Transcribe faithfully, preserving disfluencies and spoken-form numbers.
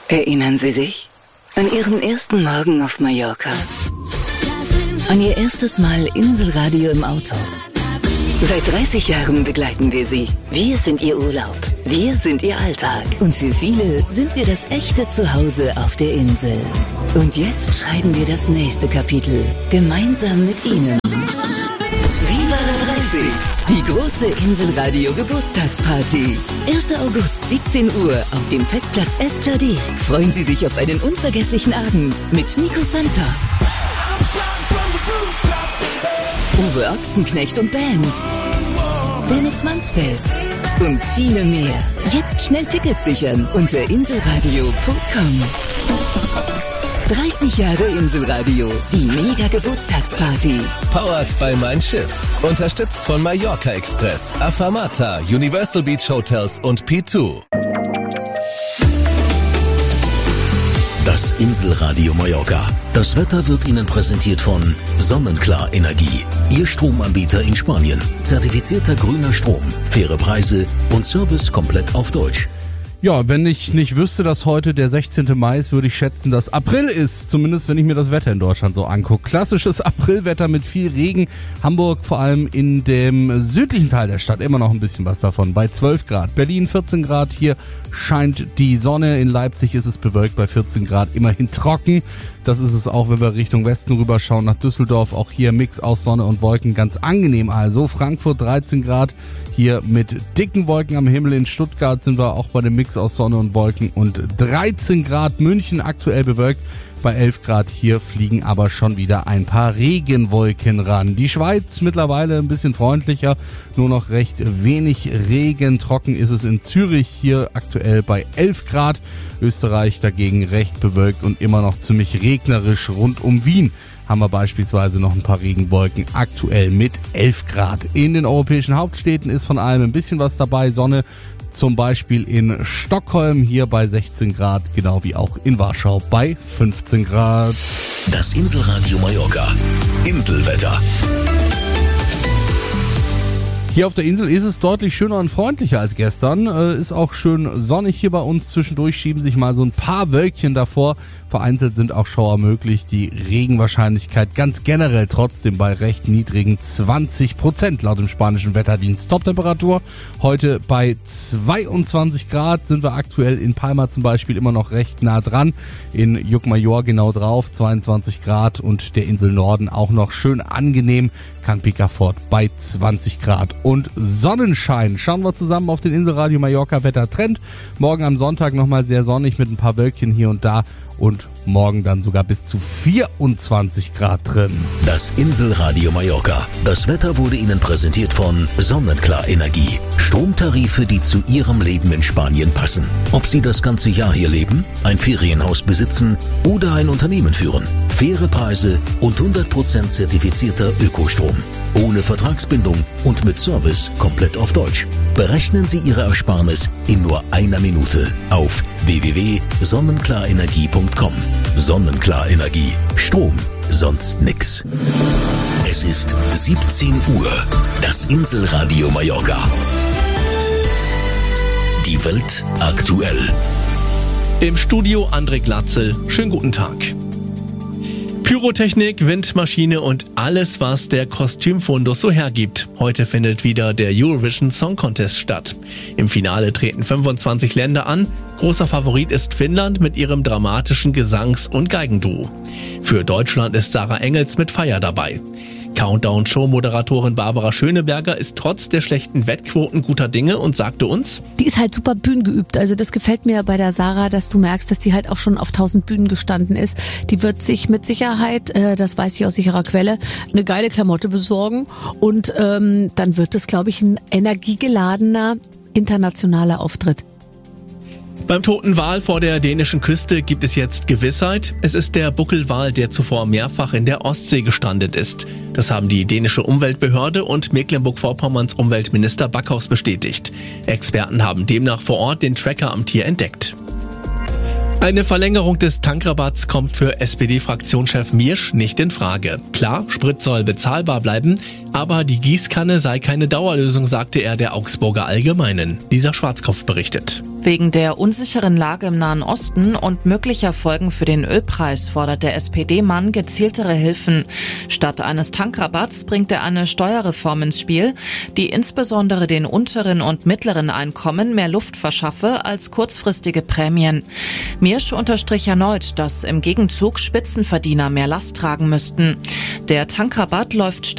Erinnern Sie sich an Ihren ersten Morgen auf Mallorca? An Ihr erstes Mal Inselradio im Auto? Seit dreißig Jahren begleiten wir Sie. Wir sind Ihr Urlaub. Wir sind Ihr Alltag. Und für viele sind wir das echte Zuhause auf der Insel. Und jetzt schreiben wir das nächste Kapitel. Gemeinsam mit Ihnen. Viva la dreißig! Die große Inselradio Geburtstagsparty. erster August, siebzehn Uhr auf dem Festplatz Estjardé. Freuen Sie sich auf einen unvergesslichen Abend mit Nico Santos, Uwe Ochsenknecht und Band, Dennis Mansfeld und viele mehr. Jetzt schnell Tickets sichern unter inselradio punkt com. dreißig Jahre Inselradio, die Mega-Geburtstagsparty. Powered by Mein Schiff. Unterstützt von Mallorca Express, Afamata, Universal Beach Hotels und P zwei. Das Inselradio Mallorca. Das Wetter wird Ihnen präsentiert von Sonnenklar Energie. Ihr Stromanbieter in Spanien. Zertifizierter grüner Strom, faire Preise und Service komplett auf Deutsch. Ja, wenn ich nicht wüsste, dass heute der sechzehnte Mai ist, würde ich schätzen, dass April ist. Zumindest, wenn ich mir das Wetter in Deutschland so angucke. Klassisches Aprilwetter mit viel Regen. Hamburg vor allem in dem südlichen Teil der Stadt immer noch ein bisschen was davon. Bei zwölf Grad. Berlin vierzehn Grad. Hier scheint die Sonne. In Leipzig ist es bewölkt bei vierzehn Grad. Immerhin trocken. Das ist es auch, wenn wir Richtung Westen rüberschauen nach Düsseldorf. Auch hier Mix aus Sonne und Wolken. Ganz angenehm also. Frankfurt dreizehn Grad. Hier mit dicken Wolken am Himmel. In Stuttgart sind wir auch bei dem Mix aus Sonne und Wolken und dreizehn Grad. München aktuell bewölkt. Bei elf Grad hier fliegen aber schon wieder ein paar Regenwolken ran. Die Schweiz mittlerweile ein bisschen freundlicher, nur noch recht wenig Regen. Trocken ist es in Zürich hier aktuell bei elf Grad. Österreich dagegen recht bewölkt und immer noch ziemlich regnerisch. Rund um Wien haben wir beispielsweise noch ein paar Regenwolken, aktuell mit elf Grad. In den europäischen Hauptstädten ist von allem ein bisschen was dabei. Sonne zum Beispiel in Stockholm hier bei sechzehn Grad, genau wie auch in Warschau bei fünfzehn Grad. Das Inselradio Mallorca. Inselwetter. Hier auf der Insel ist es deutlich schöner und freundlicher als gestern. Äh, ist auch schön sonnig hier bei uns. Zwischendurch schieben sich mal so ein paar Wölkchen davor. Vereinzelt sind auch Schauer möglich. Die Regenwahrscheinlichkeit ganz generell trotzdem bei recht niedrigen zwanzig Prozent laut dem spanischen Wetterdienst. Toptemperatur heute bei zweiundzwanzig Grad. Sind wir aktuell in Palma zum Beispiel immer noch recht nah dran. In Llucmajor genau drauf zweiundzwanzig Grad und der Insel Norden auch noch schön angenehm. Can Picafort bei zwanzig Grad und Sonnenschein. Schauen wir zusammen auf den Inselradio Mallorca Wettertrend. Morgen am Sonntag nochmal sehr sonnig mit ein paar Wölkchen hier und da und morgen dann sogar bis zu vierundzwanzig Grad drin. Das Inselradio Mallorca. Das Wetter wurde Ihnen präsentiert von Sonnenklar Energie. Stromtarife, die zu Ihrem Leben in Spanien passen. Ob Sie das ganze Jahr hier leben, ein Ferienhaus besitzen oder ein Unternehmen führen. Faire Preise und hundert Prozent zertifizierter Ökostrom. Ohne Vertragsbindung und mit Service komplett auf Deutsch. Berechnen Sie Ihre Ersparnis in nur einer Minute auf w w w punkt sonnenklarenergie punkt com. Sonnenklar Energie. Strom, sonst nix. Es ist siebzehn Uhr. Das Inselradio Mallorca. Die Welt aktuell. Im Studio André Glatzel. Schönen guten Tag. Pyrotechnik, Windmaschine und alles, was der Kostümfundus so hergibt. Heute findet wieder der Eurovision Song Contest statt. Im Finale treten fünfundzwanzig Länder an. Großer Favorit ist Finnland mit ihrem dramatischen Gesangs- und Geigenduo. Für Deutschland ist Sarah Engels mit Feier dabei. Countdown-Show-Moderatorin Barbara Schöneberger ist trotz der schlechten Wettquoten guter Dinge und sagte uns: Die ist halt super bühnengeübt. Also das gefällt mir bei der Sarah, dass du merkst, dass die halt auch schon auf tausend Bühnen gestanden ist. Die wird sich mit Sicherheit, äh, das weiß ich aus sicherer Quelle, eine geile Klamotte besorgen. Und ähm, dann wird es, glaube ich, ein energiegeladener internationaler Auftritt. Beim toten Wal vor der dänischen Küste gibt es jetzt Gewissheit. Es ist der Buckelwal, der zuvor mehrfach in der Ostsee gestrandet ist. Das haben die dänische Umweltbehörde und Mecklenburg-Vorpommerns Umweltminister Backhaus bestätigt. Experten haben demnach vor Ort den Tracker am Tier entdeckt. Eine Verlängerung des Tankrabatts kommt für S P D-Fraktionschef Miersch nicht in Frage. Klar, Sprit soll bezahlbar bleiben, aber die Gießkanne sei keine Dauerlösung, sagte er der Augsburger Allgemeinen. Dieser Schwarzkopf berichtet. Wegen der unsicheren Lage im Nahen Osten und möglicher Folgen für den Ölpreis fordert der S P D-Mann gezieltere Hilfen. Statt eines Tankrabatts bringt er eine Steuerreform ins Spiel, die insbesondere den unteren und mittleren Einkommen mehr Luft verschaffe als kurzfristige Prämien. Miersch unterstrich erneut, dass im Gegenzug Spitzenverdiener mehr Last tragen müssten. Der Tankrabatt läuft